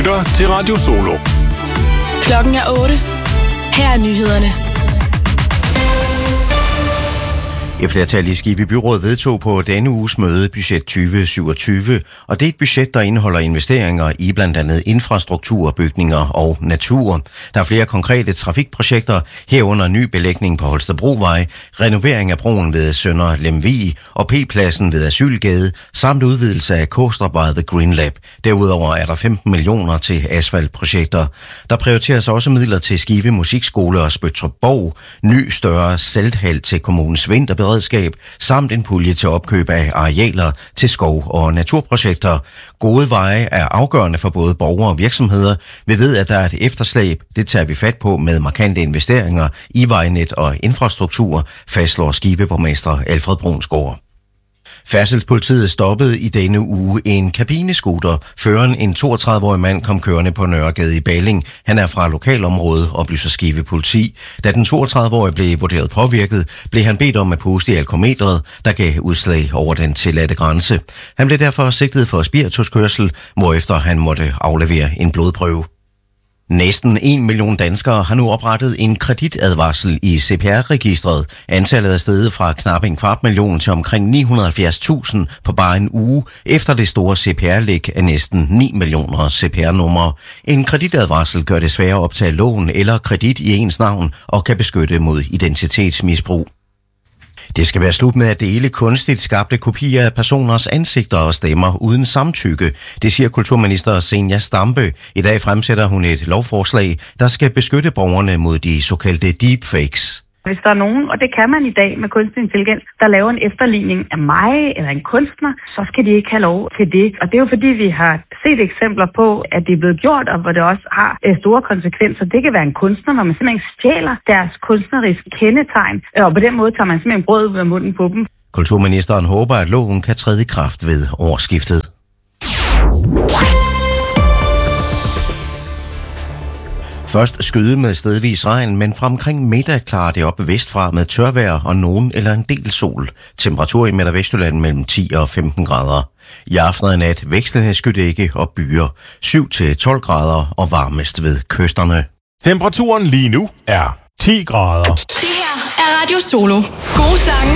lytter til Radio Solo. Klokken er 8. Her er nyhederne. Et flertal i Skive Byråd vedtog på denne uges møde budget 2027, og det er et budget, der indeholder investeringer i blandt andet infrastruktur, bygninger og natur. Der er flere konkrete trafikprojekter, herunder ny belægning på Holstebrovej, renovering af broen ved Sønder Lemvig og P-pladsen ved Asylgade, samt udvidelse af Kostrupvej The Green Lab. Derudover er der 15 millioner til asfaltprojekter. Der prioriteres også midler til Skive Musikskole og Spøttrup-Borg, ny større salthal til kommunens vinterberedskab, samt en pulje til opkøb af arealer til skov- og naturprojekter. Gode veje er afgørende for både borgere og virksomheder. Vi ved, at der er et efterslæb. Det tager vi fat på med markante investeringer i vejnet og infrastruktur, fastslår Skive-borgmester Alfred Brunsgaard. Færdselspolitiet stoppede i denne uge en kabinescooter. Føreren, en 32-årig mand, kom kørende på Nørregade i Balling. Han er fra lokalområdet, oplyser Skive Politi. Da den 32-årige blev vurderet påvirket, blev han bedt om at puste i alkometret, der gav udslag over den tilladte grænse. Han blev derfor sigtet for spirituskørsel, hvorefter han måtte aflevere en blodprøve. Næsten 1 million danskere har nu oprettet en kreditadvarsel i CPR-registret. Antallet er steget fra knap 250.000 til omkring 970.000 på bare en uge, efter det store CPR-læk af næsten 9 millioner CPR-numre. En kreditadvarsel gør det sværere at optage lån eller kredit i ens navn og kan beskytte mod identitetsmisbrug. Det skal være slut med at dele kunstigt skabte kopier af personers ansigter og stemmer uden samtykke, det siger kulturminister Zenia Stampe. I dag fremsætter hun et lovforslag, der skal beskytte borgerne mod de såkaldte deepfakes. Hvis der er nogen, og det kan man i dag med kunstig intelligens, der laver en efterligning af mig eller en kunstner, så skal de ikke have lov til det. Og det er jo fordi, vi har set eksempler på, at det er blevet gjort, og hvor det også har store konsekvenser. Det kan være en kunstner, hvor man simpelthen stjæler deres kunstneriske kendetegn, og på den måde tager man simpelthen brød ud af munden på dem. Kulturministeren håber, at loven kan træde i kraft ved årsskiftet. Først skyde med stedvis regn, men fra omkring middag klarer det op vestfra med tørvejr og nogen eller en del sol. Temperatur i Midt- og Vestjylland mellem 10 og 15 grader. I aften og nat vekslende skydække og byer. 7-12 grader og varmest ved kysterne. Temperaturen lige nu er 10 grader. Det her er Radio Solo. Gode sange